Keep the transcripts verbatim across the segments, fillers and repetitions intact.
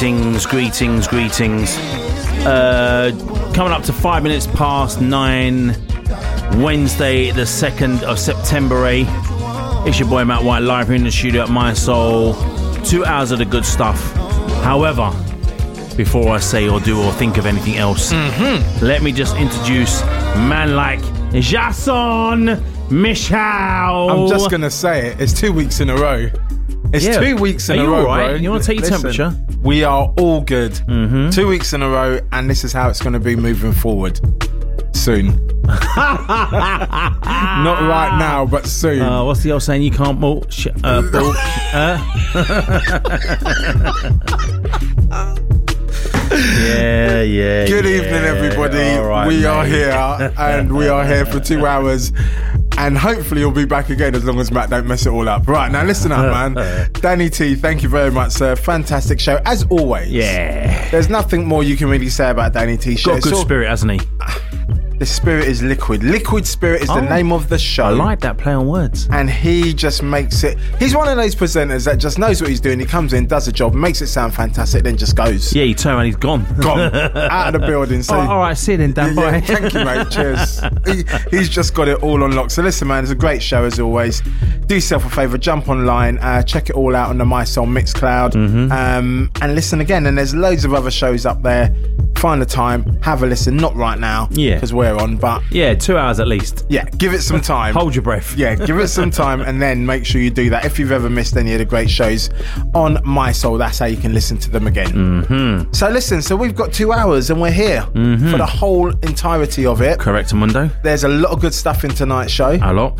Greetings, greetings, greetings. Uh, coming up to five minutes past nine, Wednesday, the second of September. Eh? It's your boy Matt White, live here in the studio at My Soul. Two hours of the good stuff. However, before I say or do or think of anything else, mm-hmm. let me just introduce man like Jason Michel. I'm just going to say it. It's two weeks in a row. It's yeah. two weeks in Are a you row, all right? bro. You want to take your Listen, temperature? We are all good. Mm-hmm. Two weeks in a row, and this is how it's going to be moving forward. Soon. Not right now, but soon. Uh, what's the old saying? You can't malt. Sh- uh, bull- uh? yeah, yeah. Good yeah. evening, everybody. Right, we mate. are here, and we are here for two hours. And hopefully you'll be back again as long as Matt don't mess it all up. Right, now listen up, man. Danny T, thank you very much, sir. Fantastic show, as always. Yeah. There's nothing more you can really say about Danny T show. Got a good all, spirit, hasn't he? The spirit is liquid. Liquid Spirit is oh, the name of the show. I like that play on words. And he just makes it... He's one of those presenters that just knows what he's doing. He comes in, does a job, makes it sound fantastic, then just goes. Yeah, you turn around, he's gone. Gone. Out of the building. So, oh, all right, see you then, Dan. yeah, Bye. Thank you, mate. Cheers. He, he's just got it all on lock. So listen, man, it's a great show as always. Do yourself a favour, jump online, uh, check it all out on the My Soul Mixcloud, mm-hmm. um, and listen again. And there's loads of other shows up there. Find the time, have a listen. Not right now, yeah, because we're on, but yeah, two hours at least. Yeah, give it some time. Hold your breath. Yeah, give it some time, and then make sure you do that. If you've ever missed any of the great shows on My Soul, that's how you can listen to them again. Mm-hmm. So listen, so we've got two hours, and we're here mm-hmm. for the whole entirety of it. Correct, Mundo. There's a lot of good stuff in tonight's show. A lot.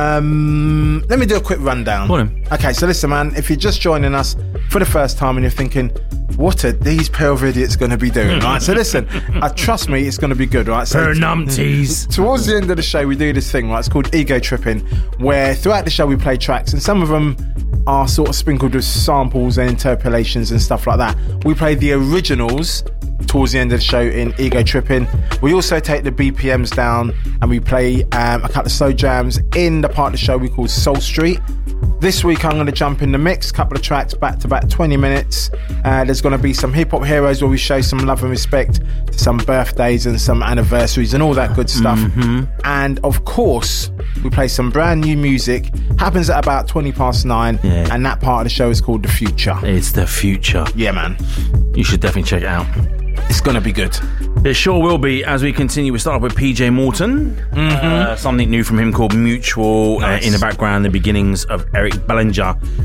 Um, let me do a quick rundown. Go on. Okay, so listen, man, if you're just joining us for the first time and you're thinking, what are these pair of idiots going to be doing, right? So listen, uh, trust me, it's going to be good, right? So numpties. Towards the end of the show, we do this thing, right? It's called Ego Tripping, where throughout the show we play tracks, and some of them are sort of sprinkled with samples and interpolations and stuff like that. We play the originals towards the end of the show in Ego Tripping. We also take the B P Ms down and we play um, a couple of slow jams in the part of the show we call Soul Street. This week I'm going to jump in the mix, couple of tracks back to back, twenty minutes. Uh, there's going to be some hip hop heroes where we show some love and respect to some birthdays and some anniversaries and all that good stuff. Mm-hmm. And of course, we play some brand new music. Happens at about twenty past nine, yeah. and that part of the show is called The Future. It's The Future. Yeah, man. You should definitely check it out. It's going to be good. It sure will be. As we continue, we start off with P J Morton. Mm-hmm. Uh, something new from him called Mutual. Nice. Uh, in the background, the beginnings of Eric Bellinger